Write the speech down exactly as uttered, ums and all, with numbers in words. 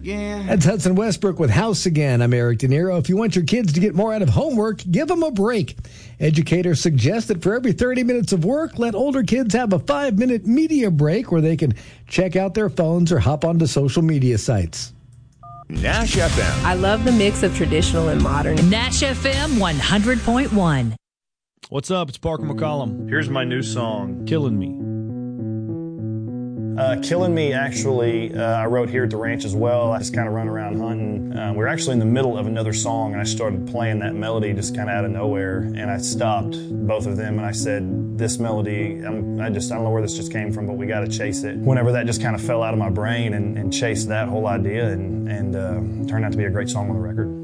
again. That's Hudson Westbrook with House Again. I'm Eric De Niro. If you want your kids to get more out of homework, give them a break. Educators suggest that for every thirty minutes of work, let older kids have a five-minute media break where they can check out their phones or hop onto social media sites. Nash F M. I love the mix of traditional and modern. Nash F M one hundred point one. What's up? It's Parker McCollum. Here's my new song, Killing Me. Uh, Killing Me, actually, uh, I wrote here at the ranch as well. I just kind of run around hunting. Uh, we were actually in the middle of another song, and I started playing that melody just kind of out of nowhere, and I stopped both of them, and I said, this melody, I'm, I just, I don't know where this just came from, but we got to chase it. Whenever that just kind of fell out of my brain and, and chased that whole idea, and, and uh, turned out to be a great song on the record.